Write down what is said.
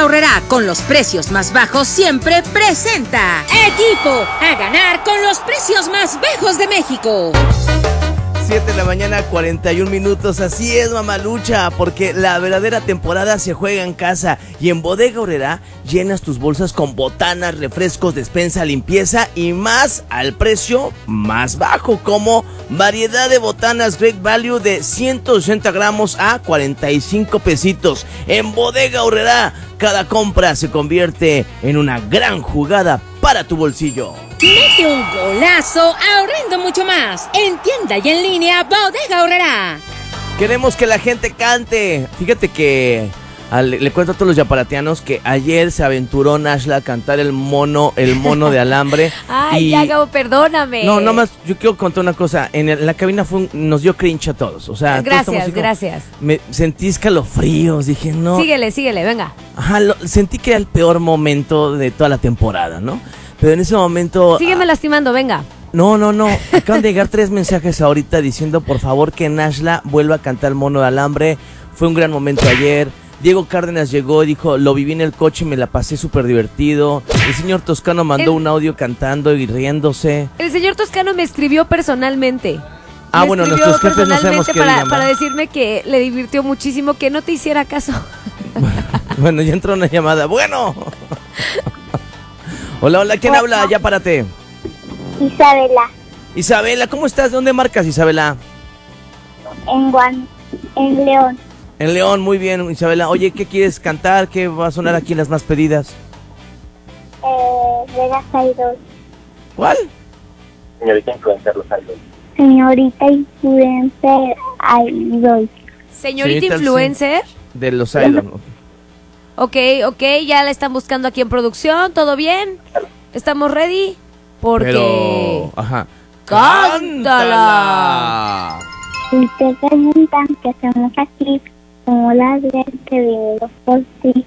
Aurrerá, con los precios más bajos siempre, presenta Equipo a ganar con los precios más bajos de México. 7 de la mañana, 41 minutos. Así es, mamalucha, porque la verdadera temporada se juega en casa. Y en Bodega Aurrerá llenas tus bolsas con botanas, refrescos, despensa, limpieza y más al precio más bajo, como variedad de botanas Great Value de 180 gramos a 45 pesitos. En Bodega Aurrerá, cada compra se convierte en una gran jugada para tu bolsillo. Mete un golazo ahorrando mucho más. En tienda y en línea, Bodega Aurrerá. Queremos que la gente cante. Fíjate que le cuento a todos los yaparatianos que ayer se aventuró Nashla a cantar el mono de alambre. Ay, ya, Gabo, perdóname. No, nada más, yo quiero contar una cosa. En la cabina nos dio cringe a todos. O sea, gracias. Me sentí escalofríos, dije, no. Síguele, venga. Ajá, sentí que era el peor momento de toda la temporada, ¿no? Pero en ese momento... Sígueme lastimando, venga. No. Acaban de llegar 3 mensajes ahorita diciendo, por favor, que Nashla vuelva a cantar el mono de alambre. Fue un gran momento ayer. Diego Cárdenas llegó y dijo, lo viví en el coche y me la pasé súper divertido. El señor Toscano mandó un audio cantando y riéndose. El señor Toscano me escribió personalmente. Bueno, nuestros jefes no sabemos qué digan, para decirme que le divirtió muchísimo, que no te hiciera caso. Bueno, ya entró una llamada. Bueno. Hola, ¿quién habla? Ya párate. Isabela, ¿cómo estás? ¿De dónde marcas, Isabela? En León. En León, muy bien, Isabela. Oye, ¿qué quieres cantar? ¿Qué va a sonar aquí en las más pedidas? De las Idols. ¿Cuál? Señorita Influencer, los Idols. Señorita Influencer Idols. ¿Señorita Influencer? De los Idols. Ok, ya la están buscando aquí en producción, ¿todo bien? ¿Estamos ready? Porque... Ajá. ¡Cántala! Si te preguntan qué hacemos aquí, como las que vinimos por ti.